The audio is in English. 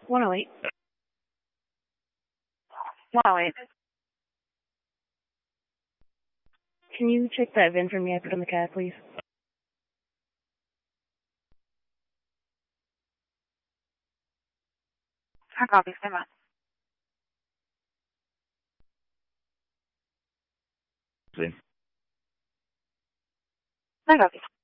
108. 108. Can you check that VIN for me I put on the cab, please? I copy. Stand by. See. I copy.